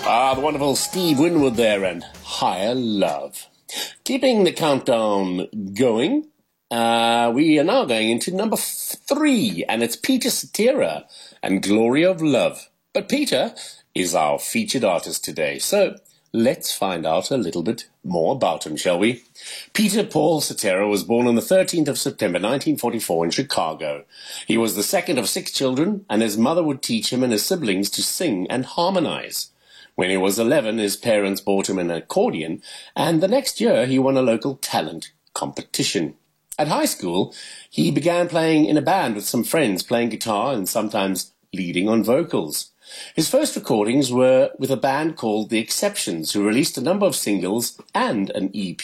The wonderful Steve Winwood there and Higher Love. Keeping the countdown going, we are now going into number 3, and it's Peter Cetera and Glory of Love. But Peter is our featured artist today, so let's find out a little bit more about him, shall we? Peter Paul Cetera was born on the 13th of September 1944 in Chicago. He was the second of 6 children, and his mother would teach him and his siblings to sing and harmonize. When he was 11, his parents bought him an accordion, and the next year he won a local talent competition. At high school, he began playing in a band with some friends, playing guitar and sometimes leading on vocals. His first recordings were with a band called The Exceptions, who released a number of singles and an EP.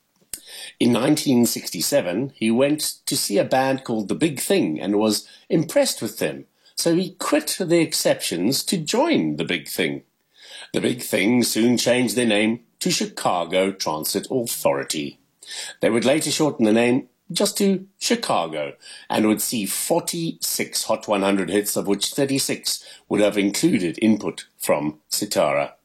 In 1967, he went to see a band called The Big Thing and was impressed with them, so he quit The Exceptions to join The Big Thing. The Big Thing soon changed their name to Chicago Transit Authority. They would later shorten the name just to Chicago and would see 46 Hot 100 hits, of which 36 would have included input from Cetera.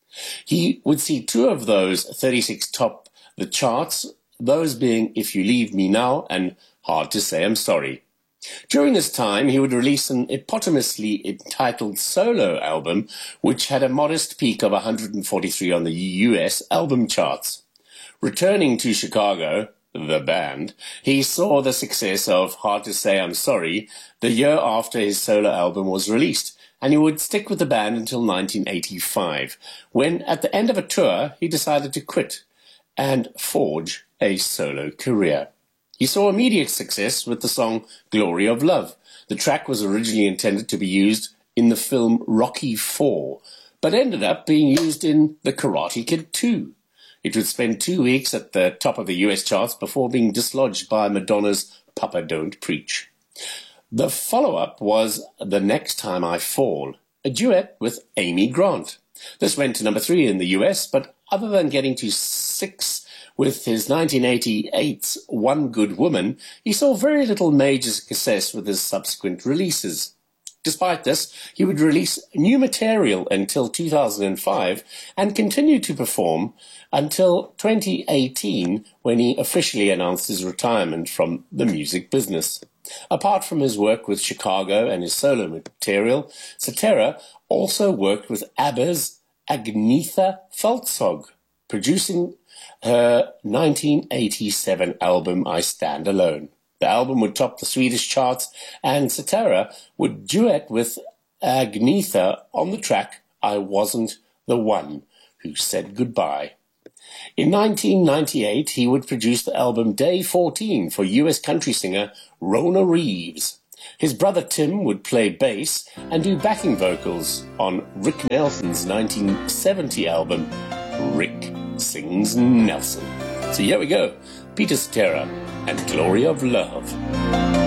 He would see 2 of those 36 top the charts, those being If You Leave Me Now and Hard to Say I'm Sorry. During this time, he would release an eponymously entitled solo album, which had a modest peak of 143 on the US album charts. Returning to Chicago, the band, he saw the success of Hard to Say I'm Sorry the year after his solo album was released, and he would stick with the band until 1985, when, at the end of a tour, he decided to quit and forge a solo career. He saw immediate success with the song Glory of Love. The track was originally intended to be used in the film Rocky IV, but ended up being used in The Karate Kid 2. It would spend 2 weeks at the top of the US charts before being dislodged by Madonna's Papa Don't Preach. The follow-up was The Next Time I Fall, a duet with Amy Grant. This went to number 3 in the US, but other than getting to 6 with his 1988's One Good Woman, he saw very little major success with his subsequent releases. Despite this, he would release new material until 2005 and continued to perform until 2018, when he officially announced his retirement from the music business. Apart from his work with Chicago and his solo material, Cetera also worked with ABBA's Agnetha Faltskog, producing her 1987 album I Stand Alone. The album would top the Swedish charts, and Cetera would duet with Agnetha on the track I Wasn't the One Who Said Goodbye. In 1998, he would produce the album Day 14 for US country singer Rona Reeves. His brother Tim would play bass and do backing vocals on Rick Nelson's 1970 album Rick Sings Nelson. So here we go, Peter Cetera and Glory of Love.